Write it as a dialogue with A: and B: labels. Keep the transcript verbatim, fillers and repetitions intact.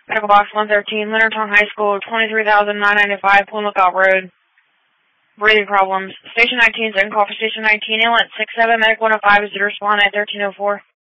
A: Medical Box one thirteen, Leonardtown High School, twenty-three thousand nine hundred ninety-five, Plum Lookout Road. Breathing problems. Station nineteen, second call for Station nineteen, inlet six seven, Medic one oh five is to respond at thirteen oh four.